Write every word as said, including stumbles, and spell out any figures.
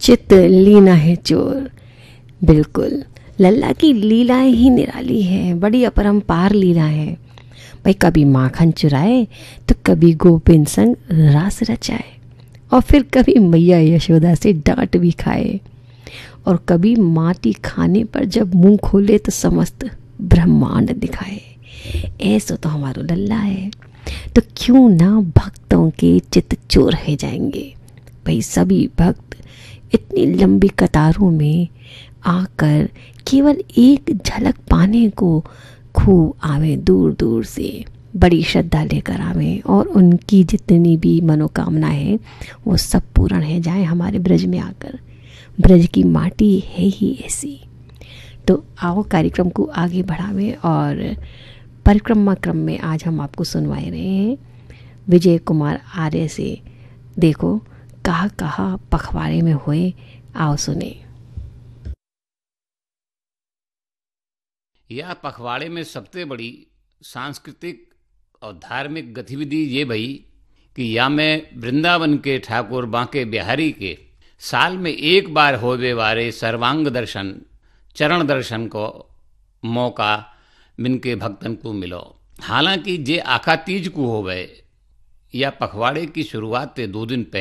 चित लीना है चोर। बिल्कुल, लल्ला की लीलाएं ही निराली है, बड़ी अपरंपार लीला है भाई। कभी माखन चुराए तो कभी गोपिन संग रास रचाए, और फिर कभी मैया यशोदा से डांट भी खाए, और कभी माटी खाने पर जब मुंह खोले तो समस्त ब्रह्मांड दिखाए। ऐसा तो हमारा लल्ला है, तो क्यों ना भक्तों के चित चोर है जाएंगे भाई। सभी भक्त इतनी लंबी कतारों में आकर केवल एक झलक पाने को खूब आवे, दूर दूर से बड़ी श्रद्धा लेकर आवे, और उनकी जितनी भी मनोकामना है वो सब पूर्ण है जाए हमारे ब्रज में आकर। ब्रज की माटी है ही ऐसी। तो आओ कार्यक्रम को आगे बढ़ावें, और परिक्रमा क्रम में आज हम आपको सुनवाए रहे हैं विजय कुमार आर्य से देखो कहा कहा पखवाड़े में हुए। आओ सुने। यह पखवाड़े में सबसे बड़ी सांस्कृतिक और धार्मिक गतिविधि ये भई कि या में वृंदावन के ठाकुर बांके बिहारी के साल में एक बार होवे वाले सर्वांग दर्शन चरण दर्शन को मौका मिनके भक्तन को मिलो। हालांकि जे आखा तीज को होवे या पखवाड़े की शुरुआत ते दो दिन पहले